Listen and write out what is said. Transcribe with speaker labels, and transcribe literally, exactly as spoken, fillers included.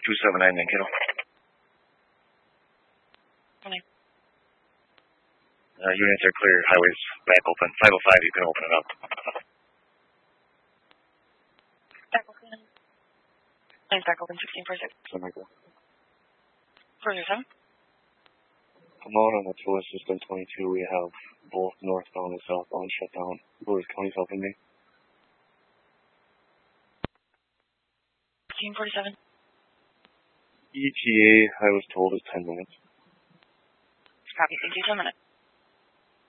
Speaker 1: two seven nine Mankato.
Speaker 2: Okay.
Speaker 1: Uh, units are clear. Highways back open. five oh five, you can open it up.
Speaker 2: Back open. Lane's back open, sixteen forty-six. four zero seven.
Speaker 1: Come on, on the tour system twenty-two, we have both northbound and southbound shut down. Lewis County's helping me.
Speaker 2: sixteen forty-seven.
Speaker 1: E T A, I was told, is ten minutes.
Speaker 2: Copy, thank you, ten minutes.